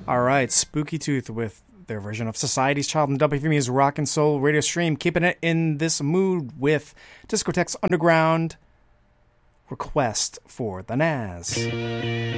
All right, Spooky Tooth with their version of Society's Child and WFMU's Rock and Soul radio stream, keeping it in this mood with Discotheque's Underground request for the Nas.